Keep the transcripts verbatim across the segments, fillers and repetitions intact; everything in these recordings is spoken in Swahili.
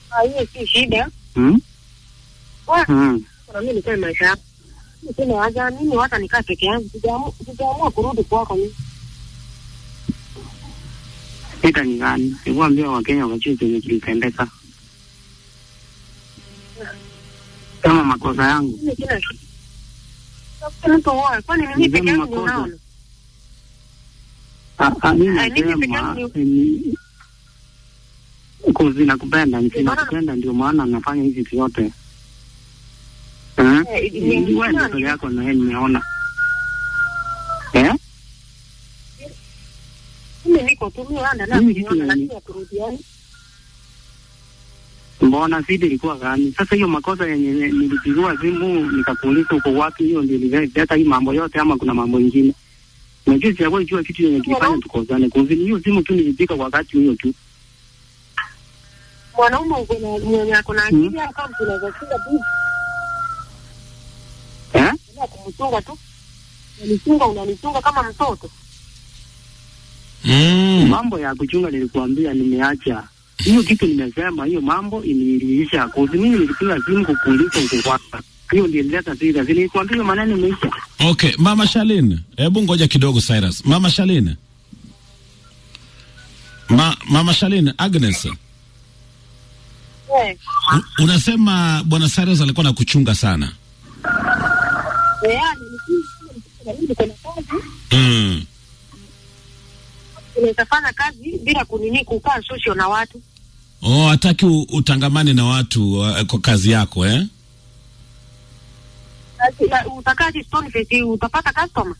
Ah, hiyo si shida. Mm. Kwa Mm. na mimi nikae maisha yangu. Mimi haja mimi hata nikaa peke yangu. Sijaamua sijaamua kurudi kwako mimi. Ita ni gani? Niwaambia Wakenya wajue chenye kilitendeka. Kama makosa yangu. Mimi kila kitu. Sasa mtu wao, kwani mimi peke yangu unaona? Ah, ah, mimi nasema kuzi nakupenda, ninakupenda ndio maana nafanya hivi vyote. Eh? Ni wewe ndio yako na yeye nimeona. Eh? Mimi niko tu mimi anda na mimi nataka kurudiana. Mbona sidi ilikuwa gani? Sasa hiyo makosa yenye nilipigwa simu nikakuuliza uko wapi, hiyo ndio ilileta hii mambo yote ama kuna mambo mengine? Najua sijawahi jua kitu yenye kilifanya tukozane. Kwa hivyo hiyo simu tu nilipika wakati huo tu. Mwanaume uko na mwenye ako na akili kama tunaweza kila bibi. Eh? Na kumtunga tu. Unanitunga unanitunga kama mtoto. Mm. Mambo ya kuchunga nilikuambia nimeacha. Hiyo kitu nimesema hiyo mambo inilisha. Kwa hivyo mimi nilipiga simu kukuuliza uko wapi. Hiyo ndio ilileta shida. Nilikwambia maneno yameisha. Okay, Mama Shalin, hebu ngoja kidogo Cyrus. Mama Shalin. Ma, Mama Shalin, Agnes. Eh. U, unasema Bwana Cyrus alikuwa anakuchunga sana. Eh, yani nilikuwa kuna kazi. Mm. Unafanya kazi bila kunini kukaa social na watu. Oh, hataki utangamane na watu uh, kwa kazi yako eh? Utakaji stone face utapata customer.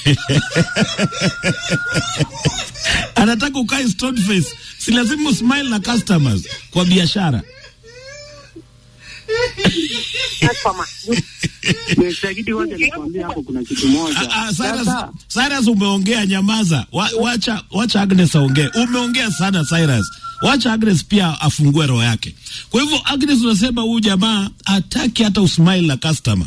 Anataka ukae stone face. Si lazima smile na customers kwa biashara. Customer. Msajidi wote nikwambia hapo kuna kitu moja. Ah, Cyrus, Cyrus umeongea, nyamaza. Wa, wacha wacha Agnes aongee. Umeongea sana Cyrus. Wacha Agnes pia afungue roho yake. Kwa hivyo Agnes unasema huyu jamaa hataki hata usmile na customer.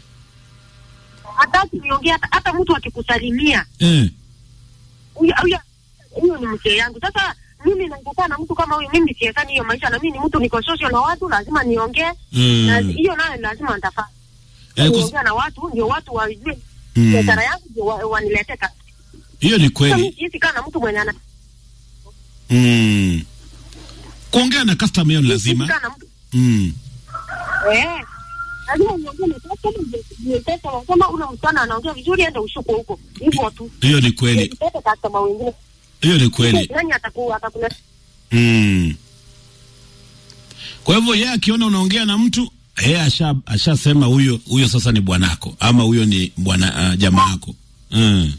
Hataki niongea hata, hata mtu akikusalimia. Eh. Huyo huyo huyo ni mke yangu. Sasa mimi nangekana na mtu kama huyu, mimi siekani hiyo maisha, na mimi ni mtu niko social na watu, lazima niongee. Mm. Na hiyo nayo lazima nitafanya. Eh, niongea na watu ndio watu wajue biashara yangu, ndio waniletee kazi. Hiyo ni kweli. Mimi siwezi kana mtu mwenye ana Mm. Kuongea na customer hiyo lazima. Mm. Eh. Lazima uongee na customer, ndio pesa kama una msana anaongea vizuri, enda ushuko huko. Hivyo tu. Hiyo ni kweli. Pesa customer wengine. Hiyo ni kweli. Nani atakuwa atakula? Mm. Kwa hivyo yeye akiona unaongea na mtu, yeye asha ashasema huyo huyo sasa ni bwanako ama huyo ni bwana uh, jamaa yako. Mm.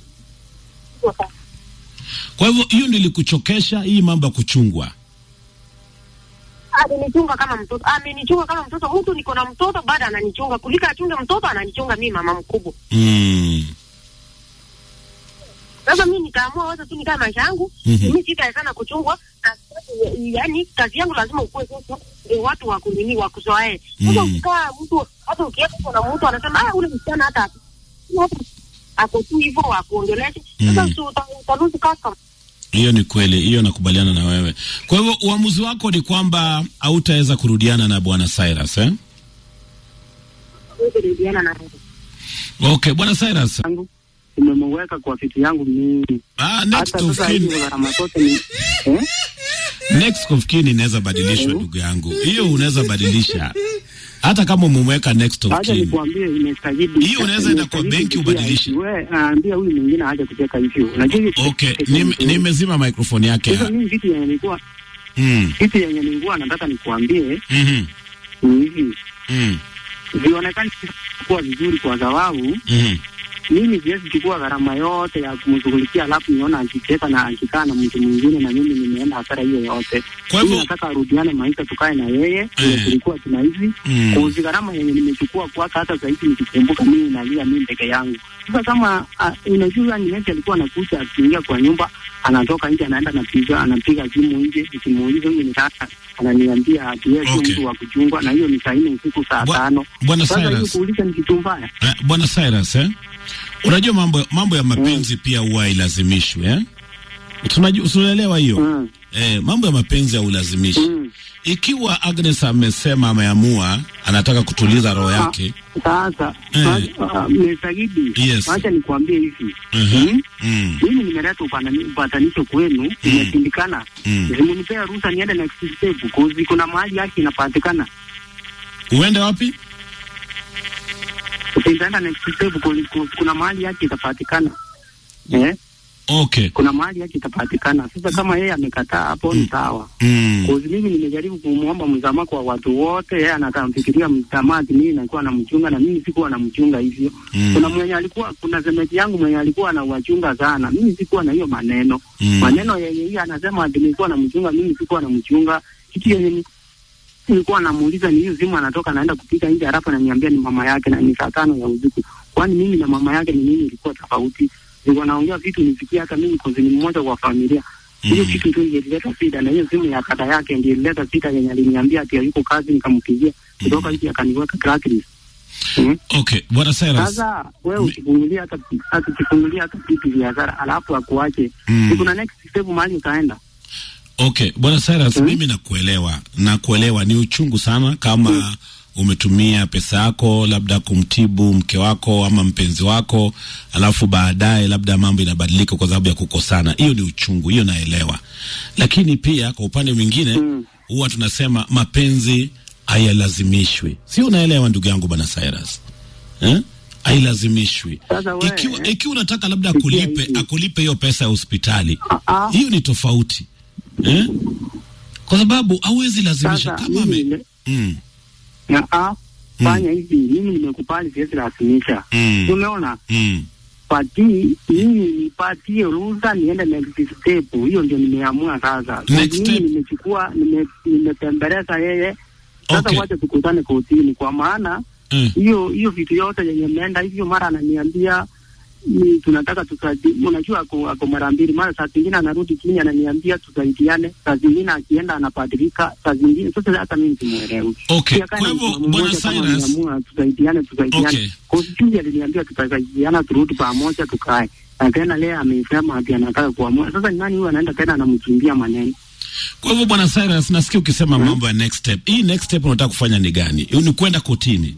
Kwa hivyo hiyo ndio ilikuchokesha, hii mambo ya kuchungwa. Amenichunga kama mtoto. Amenichunga kama mtoto. Mtu niko na mtoto baada ananichunga. Kulika achunge mtoto ananichunga mimi mama mkubwa. Mm. Sasa mimi nikaamua wacha tu nikae maisha yangu. Mm-hmm. Mimi sitaki sana kuchungwa. Yaani kazi yangu lazima ukue sasa ndio watu wa kunini wa kuzoea. Sasa ukikaa mtu hata ukienda na mtu anasema ah ule msichana hata ako tu hivyo wa kuongelesha. Sasa utaruhusu customer. Hiyo ni kweli, hiyo nakubaliana na wewe. Kwa hivyo uamuzi wako ni kwamba hautaweza kurudiana na Bwana Cyrus eh? Kurudiana na yeye. Okay, Bwana Cyrus. Nimemweka kwa vitu yangu mimi. Ah, next of kin. Eh? Next of kin inaweza badilishwa ndugu yangu. Hiyo unaweza badilisha. Hata kama umemweka next of kin. Acha nikwambie imestajidi. Hiyo unaweza enda kwa benki ubadilishe. Wewe aambia huyu mwingine aje kucheka hivyo. Unajua okay, nimezima microphone yake. Sasa mimi vitu yenye nilikuwa Mm. Kitu yenye nilikuwa nataka nikuambie. Mhm. Ni hivi. Mm. Vionekana kuwa vizuri kwa sababu Mhm. mimi siwezi chukua gharama yote ya kumshughulikia alafu niona akicheka na akikaa na mtu mwingine na mimi nimeenda hasara hiyo yote. Kwa hivyo nataka arudiane maisha, tukae na yeye eh, tulikuwa tunaishi mm, kwa uzi gharama yenye nimechukua kwa hata sasa hivi nikikumbuka mimi nalia mimi peke yangu. Sasa kama uh, unajua ni nani alikuwa anakuja akiingia kwa nyumba, anatoka nje anaenda anapiga anapiga simu nje, nikimuuliza huyu ni sasa ananiambia atiye okay, mtu wa kuchungwa na hiyo ni saa nne usiku saa tano. Bwana Cyrus, sasa hiyo kuuliza ni kitu mbaya. Eh, Bwana Cyrus eh? Unajua mambo mambo ya mapenzi mm, pia huwa ilazimishwe eh? Tunajua unaelewa hiyo? Mm. Eh, mambo ya mapenzi haulazimishi. Mm. ikiwa Agnes amesema ameamua anataka kutuliza roho yake. Sasa Eh. Mesagidi, Yes. acha nikwambie hivi. Mhm. Hmm? Mm. Mimi nimeleta upatani- upatanisho kwenu, imeshindikana. Mm. Zimunipea ruhusa niende next step, cause kuna mahali yake inapatikana. Uende wapi? Utaenda next step, cause cause kuna mahali yake itapatikana. Eh? Okay. Kuna mahali yake itapatikana. Sasa kama yeye amekataa hapo ni sawa. Mm. Cause mimi nimejaribu kumuomba msamaha kwa watu wote, yeye anatamfikiria msamaha, mimi nilikuwa namchunga na mimi sikuwa namchunga hivyo. Mm. Kuna mwenye alikuwa kuna semeti yangu mwenye alikuwa anawachunga sana. Mimi sikuwa na hiyo maneno. Mm. Maneno yenye yeye anasema ati nilikuwa namchunga, mimi sikuwa namchunga. Kitu yenye ni- nilikuwa namuuliza ni hiyo simu anatoka naenda kupika nje, halafu ananiambia ni mama yake na ni saa tano ya usiku. Kwani mimi na mama yake ni nini ilikuwa tofauti? Nilikuwa naongea vitu nisikia hata mimi kwa ni mmoja wa familia. Hiyo Mm. kitu ndio ilileta shida, na hiyo simu ya kaka yake ndio ilileta shida yenye aliniambia ati yuko kazi, nikampigia kutoka hivi akaniweka blacklist. Hmm? Okay, Bwana Cyrus. Sasa wewe ukifungulia hata hata ukifungulia hata kitu vya hasara alafu akuache. Mm. Kuna next step mahali utaenda. Okay, Bwana Cyrus, Hmm? mimi nakuelewa. Nakuelewa, ni uchungu sana kama hmm. umetumia pesa yako labda kumtibu mke wako ama mpenzi wako, alafu baadaye labda mambo inabadilika kwa sababu ya kukosana. Hiyo ni uchungu, hiyo naelewa. Lakini pia kwa upande mwingine huwa hmm. tunasema mapenzi hayalazimishwi. Sio, unaelewa ndugu yangu Bwana Cyrus? Eh? Hailazimishwi. Ikiwa ikiwa unataka labda akulipe akulipe hiyo pesa ya hospitali, uh-uh. hiyo ni tofauti. Eh? Kwa sababu hauwezi lazimisha kama ame mm. na a fanya hivi, mimi nimekubali, siwezi lazimisha. Mm. Umeona? Mm. Pati mimi nipatie ruhusa niende next step. Hiyo ndio nimeamua sasa. Mimi nimechukua nime nimetembeleza yeye. Sasa okay. Wacha tukutane kotini kwa maana hiyo mm. hiyo vitu yote yenye imeenda hivyo, mara ananiambia ni tunataka tusaidie. Unajua ako, ako mara mbili, mara saa zingine anarudi chini ananiambia tusaidiane, saa zingine akienda anabadilika, saa zingine sasa hata mimi simuelewi. Okay, kwa hivyo Bwana Cyrus tusaidiane tusaidiane. Okay. Kwa hiyo aliniambia tutasaidiana, turudi pamoja tukae. Na tena leo amesema ati anataka kuamua. Sasa ni nani huyu anaenda tena anamkimbia maneno? Kwa hivyo Bwana Cyrus, nasikia ukisema hmm. mambo ya next step. Hii next step unataka kufanya ni gani? Ni kwenda kotini?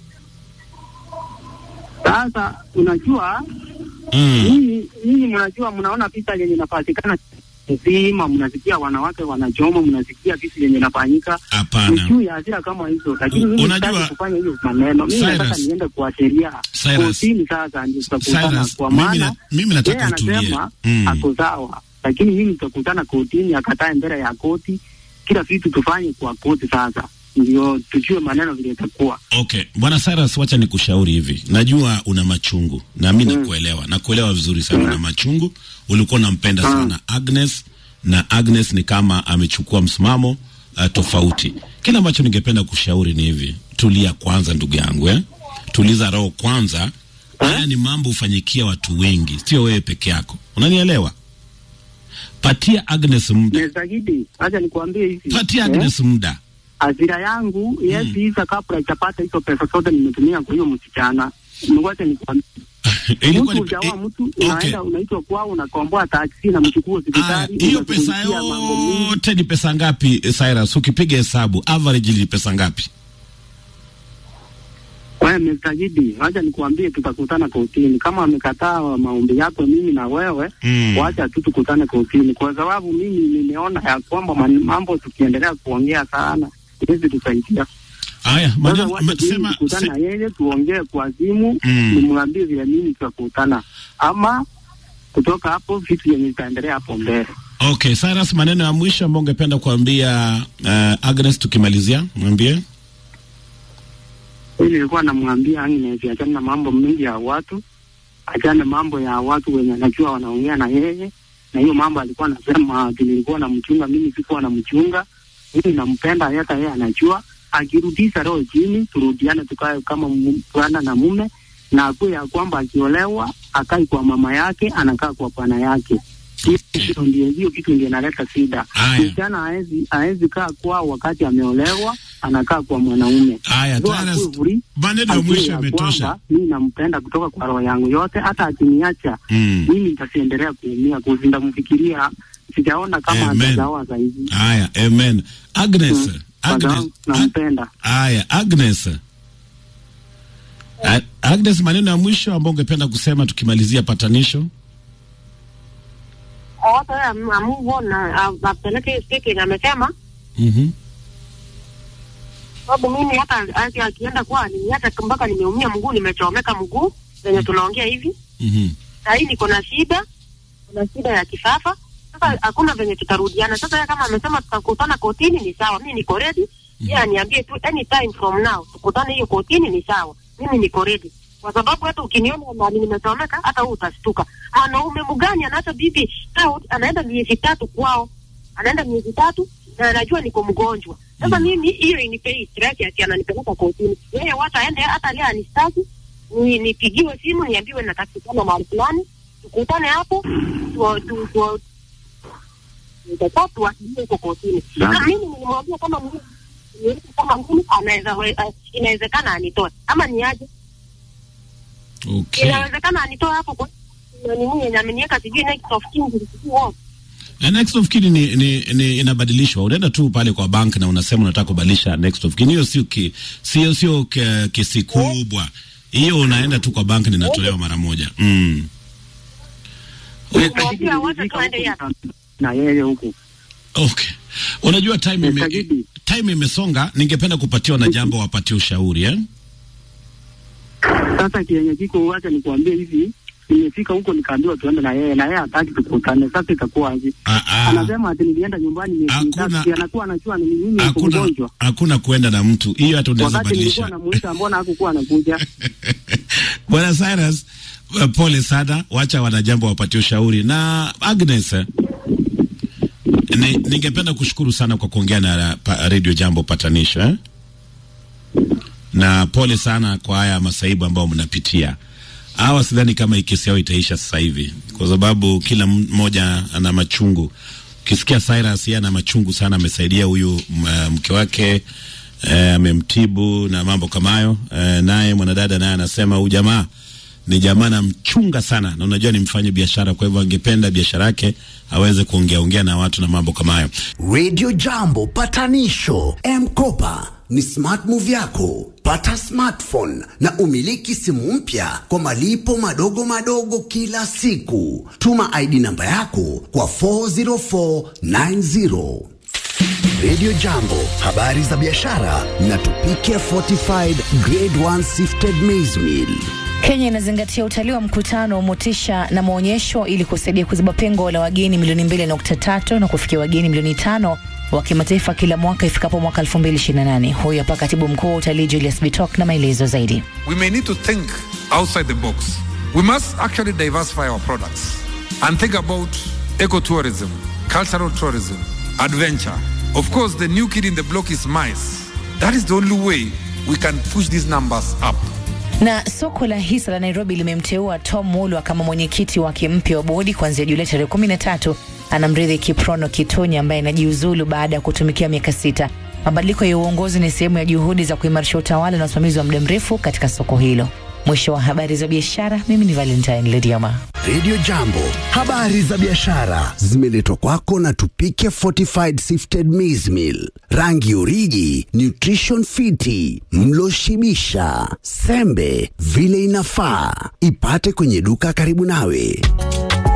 Sasa unajua mm. Hii hii mnajua, mnaona vita yenye inapatikana nzima, mnasikia wanawake wanachoma, mnasikia vitu yenye inafanyika. Hapana. Juu ya hasira kama hizo, lakini mimi nataka kufanya hiyo maneno. Mimi nataka niende kwa sheria. Kotini sasa ndio tutakutana, kwa maana mimi nataka utulie. Mm. Ako sawa. Lakini mimi tutakutana kotini, akatae mbele ya koti, kila vitu tufanye kwa koti sasa. Ndio tujue maneno vile itakuwa. Okay, Bwana Cyrus, wacha nikushauri hivi. Najua una machungu na mimi nakuelewa. Mm. Nakuelewa vizuri sana mm. na machungu. Ulikuwa unampenda mm. sana Agnes, na Agnes ni kama amechukua msimamo uh, tofauti. Kile ambacho ningependa kushauri ni hivi. Tulia kwanza ndugu yangu, eh? Tuliza roho kwanza. Haya eh? Ni mambo ufanyikia watu wengi, sio wewe peke yako. Unanielewa? Patia Agnes muda. Nezagidi, acha nikwambie hivi. Patia Agnes eh? muda. Azira yangu mm. yes isa kabla itapata hizo pesa zote nimetumia kwa hiyo msichana. Ngoja nikwambie. Ilikuwa ni mtu mtu unaenda unaitwa kwao unakomboa taksi na mchukua hospitali. Hiyo pesa yote ni pesa ngapi Cyrus? Ukipiga hesabu average ni pesa ngapi? Wewe msajidi, acha nikwambie tutakutana kotini. Kama amekataa maombi yako mimi na wewe, mm. wacha tu tukutane kotini, kwa sababu mimi nimeona ya kwamba mambo tukiendelea kuongea sana hizi tusaidia. Haya, maneno sema tukutana yeye tuongee kwa simu, mm. nimwambie vile mimi tutakutana. Ama kutoka hapo vitu yenye itaendelea hapo mbele. Okay, Cyrus, maneno ya mwisho ambayo ungependa kuambia uh, Agnes tukimalizia, mwambie. Mimi nilikuwa namwambia Agnes achana na mambo mengi ya watu, achana mambo ya watu wenye anajua wanaongea na yeye, na hiyo mambo alikuwa anasema nilikuwa namchunga, mimi sikuwa namchunga. Mimi nampenda, hata yeye anajua. Akirudisha roho chini, turudiane tukae kama bwana na mume, na akuwe ya kwamba akiolewa akai kwa mama yake, anakaa kwa bwana yake. Hiyo ndio hiyo kitu ndio inaleta shida. Msichana haezi haezi kaa kwa wakati ameolewa, anakaa kwa mwanaume. Haya, tena maneno ya mwisho yametosha. Mimi nampenda kutoka kwa roho yangu yote, hata akiniacha mm. mimi nitaendelea kuumia kuzinda mfikiria. Sijaona kama atazawa zaidi. Haya, amen. Agnes, mm. Agnes, nampenda. Haya, Agnes. A, Agnes, maneno ya mwisho ambao ungependa kusema tukimalizia patanisho? Hata amuvo na apeleke stiki na amesema. Mhm. Sababu mimi hata akienda kwa ni hata mpaka nimeumia mguu, nimechomeka mguu venye tunaongea hivi. Mhm. Sasa hii niko na shida, kuna shida ya kifafa. Sasa hakuna venye tutarudiana. Sasa kama amesema tutakutana kotini ni sawa. Mimi niko ready. Mm-hmm. Yeye aniambie tu anytime from now tukutane hiyo kotini ni sawa. Mimi niko ready. Kwa sababu hata ukiniona mali nimechomeka hata wewe utastuka. Anaume mgani anaacha bibi out anaenda miezi tatu kwao. Anaenda miezi tatu na anajua niko mgonjwa. Sasa mimi hiyo inipei stress ati ananipeleka kotini. Yeye wata aende hata leo anistaki. Ni nipigiwe simu niambiwe natakikana mahali fulani. Tukutane hapo tu tu tu nitatatu asiye kotini. Na mimi nilimwambia kama mimi kama mimi anaweza inawezekana anitoe ama ni aje. Okay. Inawezekana anitoe hapo kwa nini mimi ameniweka sijui next of kin nilikuwa. Na next of kin ni, ni, ni inabadilishwa. Unaenda tu pale kwa bank na unasema unataka kubadilisha next of kin. Hiyo sio ki, sio sio kesi kubwa. Hiyo unaenda tu kwa bank na inatolewa mara moja. Mm. Unajua watu tuende hapo. Na yeye huko. Okay. Unajua time ime, time imesonga, ningependa kupatiwa na jambo wapatie ushauri eh? Sasa kienye kiko wacha nikwambie hivi, nimefika huko nikaambiwa tuende na yeye na yeye hataki tukutane. Sasa itakuwa aje? Anasema ati nilienda nyumbani miezi mitatu, anakuwa anachua ni mimi niko mgonjwa. Hakuna kuenda na mtu. Hiyo hata unaweza badilisha. Wakati nilikuwa namuita mbona hakukuwa anakuja? Bwana Cyrus, uh, pole sana, wacha wana jambo wapatie ushauri. Na Agnes, ni, ningependa kushukuru sana kwa kuongea na pa, Radio Jambo patanisho eh? Na pole sana kwa haya masaibu ambao mnapitia. Hawa sidhani kama kesi yao itaisha sasa hivi, kwa sababu kila mmoja ana machungu. Ukisikia Cyrus yeye ana machungu sana, amesaidia huyu mke wake, amemtibu e, na mambo kama hayo. E, naye mwanadada naye anasema huyu jamaa ni jamaa na mchunga sana, na unajua ni mfanye biashara, kwa hivyo angependa biashara yake aweze kuongea ongea na watu na mambo kama hayo. Radio Jambo patanisho. M-Kopa ni smart move yako. Pata smartphone na umiliki simu mpya kwa malipo madogo madogo kila siku. Tuma I D namba yako kwa four zero four nine zero. Radio Jambo, habari za biashara na tupike fortified grade one sifted maize meal. Kenya inazingatia utalii wa mkutano, motisha na maonyesho ili kusaidia kuziba pengo la wageni milioni mbili nukta tatu na kufikia wageni milioni tano wa kimataifa kila mwaka ifikapo mwaka elfu mbili ishirini na nane. Huyu hapa katibu mkuu wa utalii Julius Bitok na maelezo zaidi. We may need to think outside the box. We must actually diversify our products and think about ecotourism, cultural tourism, adventure. Of course, the new kid in the block is mice. That is the only way we can push these numbers up. Na soko la hisa la Nairobi limemteua Tom Mulwa kama mwenyekiti wake mpya wa bodi kuanzia Julai tarehe kumi na tatu. Anamrithi Kiprono Kitonya ambaye anajiuzulu baada ya kutumikia miaka sita. Mabadiliko ya uongozi ni sehemu ya juhudi za kuimarisha utawala na usimamizi wa muda mrefu katika soko hilo. Mwisho wa habari za biashara, mimi ni Valentine Lediama. Radio Jambo, habari za biashara zimeletwa kwako na tupike fortified sifted maize meal. Rangi uriji, nutrition fiti, mlo shibisha, sembe vile inafaa. Ipate kwenye duka karibu nawe.